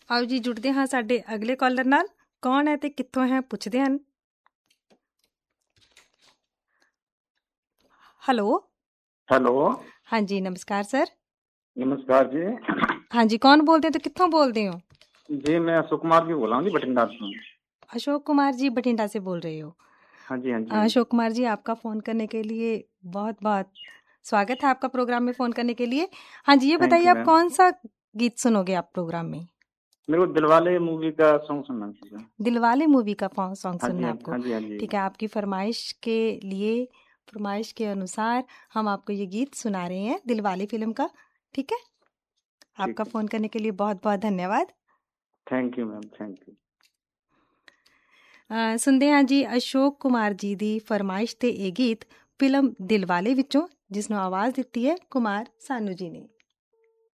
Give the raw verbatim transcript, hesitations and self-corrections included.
आओ जी जुड़ते हाँ साडे अगले कॉलर नाल। कौन है ते कित्थों है पुछदे हन। हेलो। हेलो। हाँ जी नमस्कार सर। नमस्कार जी। हाँ जी कौन बोलते हैं तो कित्थों बोलते हो? जी मैं अशोक कुमार जी बोल रहा हूँ जी बठिंडा से। अशोक कुमार जी बठिंडा से बोल रहे हो? हाँ जी हाँ जी। अशोक कुमार जी आपका फ़ोन करने के लिए बहुत बहुत स्वागत है आपका प्रोग्राम में फ़ोन करने के लिए। हाँ जी ये थैंक बताइए यू आप मैम। कौन सा गीत सुनोगे आप प्रोग्राम में? मेरे को दिलवाले मूवी का सॉन्ग सुनना चाहिए। दिलवाले मूवी का सॉन्ग हाँ जी सुनना हाँ आपको? हाँ जी हाँ जी। ठीक है, आपकी फरमाइश के लिए फरमाइश के अनुसार हम आपको ये गीत सुना रहे हैं दिलवाले फिल्म का। ठीक है, ठीक आपका है। फ़ोन करने के लिए बहुत बहुत धन्यवाद। Thank you ma'am thank you. ਅ, ਸੁਣਦੇ ਹਾਂ ਜੀ ਅਸ਼ੋਕ ਕੁਮਾਰ ਜੀ ਦੀ ਫਰਮਾਇਸ਼ ਤੇ ਇਹ ਗੀਤ ਫਿਲਮ ਦਿਲਵਾਲੇ ਵਿੱਚੋਂ, ਜਿਸ ਨੂੰ ਆਵਾਜ਼ ਦਿੱਤੀ ਹੈ ਕੁਮਾਰ ਸਾਨੂ ਜੀ ਨੇ।